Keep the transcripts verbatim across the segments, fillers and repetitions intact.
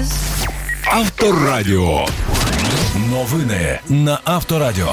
Авторадіо. Новини на Авторадіо.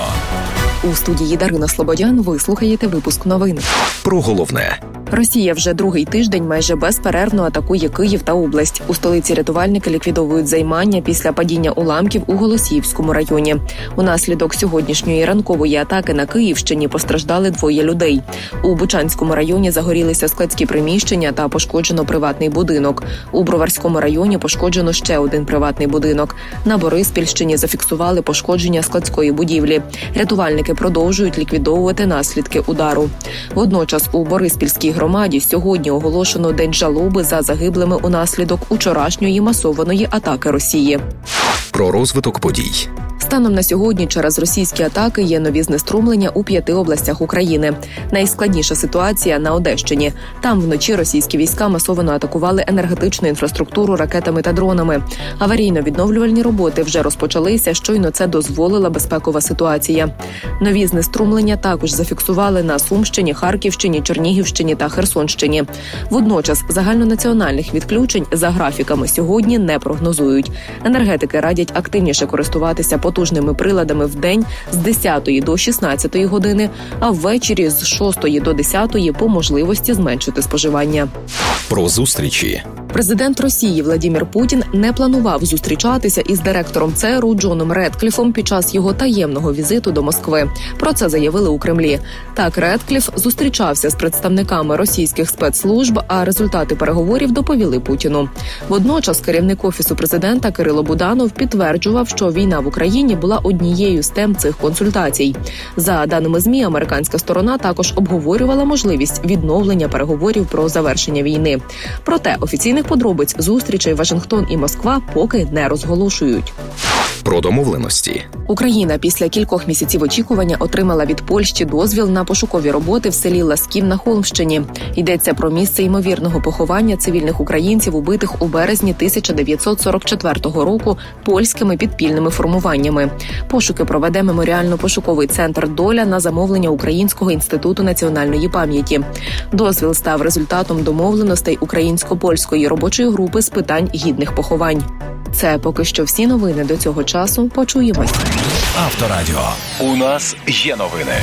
У студії Дарина Слободян ви слухаєте випуск новин. Про головне. Росія вже другий тиждень майже безперервно атакує Київ та область. У столиці рятувальники ліквідовують займання після падіння уламків у Голосіївському районі. Унаслідок сьогоднішньої ранкової атаки на Київщині постраждали двоє людей. У Бучанському районі загорілися складські приміщення та пошкоджено приватний будинок. У Броварському районі пошкоджено ще один приватний будинок. На Бориспільщині зафіксували пошкодження складської будівлі. Рятувальники продовжують ліквідовувати наслідки удару. Водночас у Бориспільській громаді сьогодні оголошено день жалоби за загиблими унаслідок учорашньої масованої атаки Росії. Про розвиток подій. Станом на сьогодні через російські атаки є нові знеструмлення у п'яти областях України. Найскладніша ситуація на Одещині. Там вночі російські війська масово атакували енергетичну інфраструктуру ракетами та дронами. Аварійно-відновлювальні роботи вже розпочалися, щойно це дозволила безпекова ситуація. Нові знеструмлення також зафіксували на Сумщині, Харківщині, Чернігівщині та Херсонщині. Водночас загальнонаціональних відключень за графіками сьогодні не прогнозують. Енергетики радять активніше користуватися потужними приладами в день з десятої до шістнадцятої години, а ввечері з шостої до десятої по можливості зменшити споживання. Про зустрічі. Президент Росії Владимир Путін не планував зустрічатися із директором ЦРУ Джоном Редкліфом під час його таємного візиту до Москви. Про це заявили у Кремлі. Так, Редкліф зустрічався з представниками російських спецслужб, а результати переговорів доповіли Путіну. Водночас керівник Офісу президента Кирило Буданов підтверджував, що війна в Україні була однією з тем цих консультацій. За даними ЗМІ, американська сторона також обговорювала можливість відновлення переговорів про завершення війни. Проте офіційних подробиць зустрічей Вашингтон і Москва поки не розголошують. Про домовленості. Україна після кількох місяців очікування отримала від Польщі дозвіл на пошукові роботи в селі Ласків на Холмщині. Йдеться про місце ймовірного поховання цивільних українців, убитих у березні тисяча дев'ятсот сорок четвертого року польськими підпільними формуваннями. Пошуки проведе меморіально-пошуковий центр «Доля» на замовлення Українського інституту національної пам'яті. Дозвіл став результатом домовленостей українсько-польської робочої групи з питань гідних поховань. Це поки що всі новини до цього часу. Почуємось. Авторадіо. У нас є новини.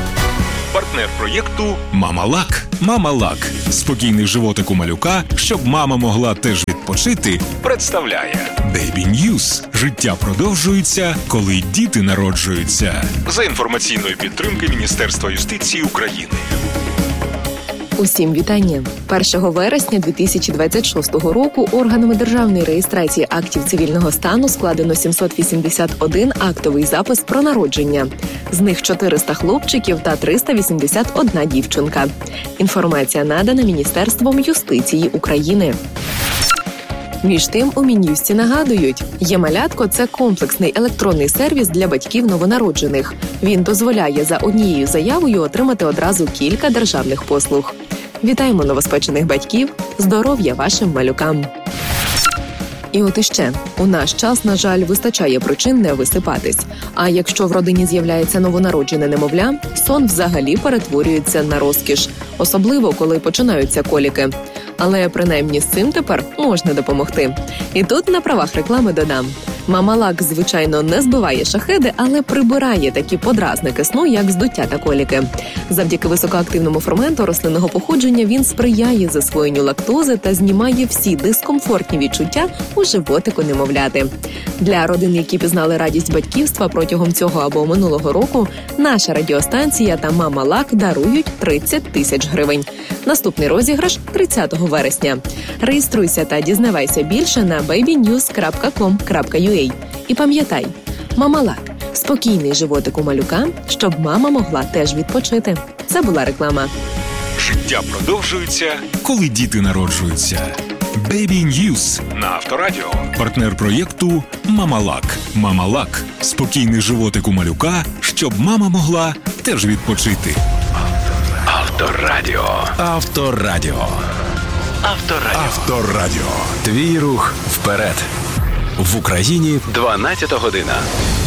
Партнер проєкту «Мама-Лак». «Мама-Лак» – спокійний животик у малюка, щоб мама могла теж відпочити, представляє Baby News. Життя продовжується, коли діти народжуються. За інформаційної підтримки Міністерства юстиції України. Усім вітання. першого вересня дві тисячі двадцять шостого року органами державної реєстрації актів цивільного стану складено сімсот вісімдесят один актовий запис про народження. З них чотириста хлопчиків та триста вісімдесят одна дівчинка. Інформація надана Міністерством юстиції України. Між тим, у Мін'юсті нагадують, «Є-малятко» – це комплексний електронний сервіс для батьків новонароджених. Він дозволяє за однією заявою отримати одразу кілька державних послуг. Вітаємо новоспечених батьків! Здоров'я вашим малюкам! І от іще. У наш час, на жаль, вистачає причин не висипатись. А якщо в родині з'являється новонароджене немовля, сон взагалі перетворюється на розкіш. Особливо, коли починаються коліки. Але принаймні з цим тепер можна допомогти. І тут на правах реклами додам. Мама-Лак, звичайно, не збиває шахеди, але прибирає такі подразники сну, як здуття та коліки. Завдяки високоактивному ферменту рослинного походження він сприяє засвоєнню лактози та знімає всі дискомфортні відчуття у животику немовляти. Для родин, які пізнали радість батьківства протягом цього або минулого року, наша радіостанція та Мама-Лак дарують тридцять тисяч гривень. Наступний розіграш – тридцятого вересня. Реєструйся та дізнавайся більше на бейбі ньюз крапка ком крапка ю а. І пам'ятай, Мама-Лак – спокійний животик у малюка, щоб мама могла теж відпочити. Це була реклама. Життя продовжується, коли діти народжуються. Baby News на Авторадіо. Партнер проєкту «Мама-Лак». «Мама-Лак» – спокійний животик у малюка, щоб мама могла теж відпочити. Авторадіо. Авторадіо. Авторадіо. Авторадіо. Твій рух вперед. В Україні дванадцята година.